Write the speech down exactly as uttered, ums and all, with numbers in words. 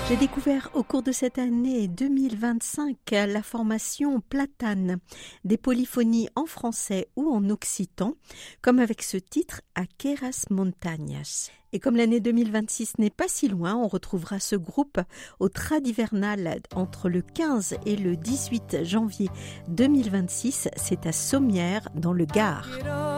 J'ai découvert au cours de cette année deux mille vingt-cinq la formation Platane, des polyphonies en français ou en occitan, comme avec ce titre Aqueras Montañas. Et comme l'année deux mille vingt-six n'est pas si loin, on retrouvera ce groupe au Tradhivernal entre le quinze et le dix-huit janvier deux mille vingt-six. C'est à Sommières, dans le Gard.